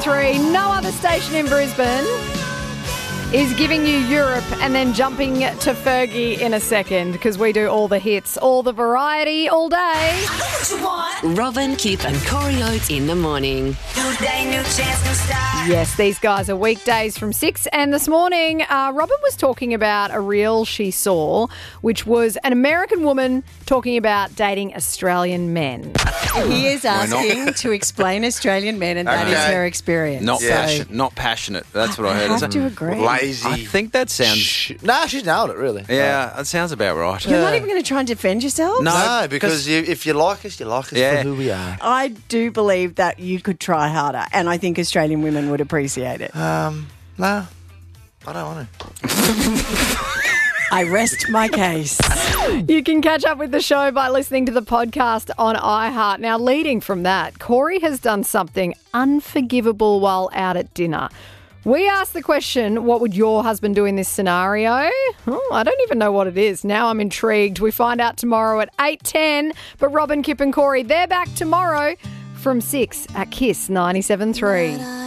3. No other station in Brisbane is giving you Europe and then jumping to Fergie in a second because we do all the hits, all the variety, all day. Robin, Kip and Corey Oates in the morning. New day, new chance, new start. Yes, these guys are weekdays from 6. And this morning, Robin was talking about a reel she saw, which was an American woman talking about dating Australian men. He is asking to explain Australian men, and that is Okay. her experience. Not passionate. That's what I heard. I Is have it? to agree. Lazy. I think that sounds... Nah, she's nailed it, really. Yeah, that sounds about right. You're not even going to try and defend yourself? No, because if you like us, you like us Yeah. for who we are. I do believe that you could try harder, and I think Australian women would appreciate it. No, I don't want to. I rest my case. You can catch up with the show by listening to the podcast on iHeart. Now, leading from that, Corey has done something unforgivable while out at dinner. We asked the question, what would your husband do in this scenario? Oh, I don't even know what it is. Now I'm intrigued. We find out tomorrow at 8:10. But Robin, Kip and Corey, they're back tomorrow from 6 at KISS 97.3.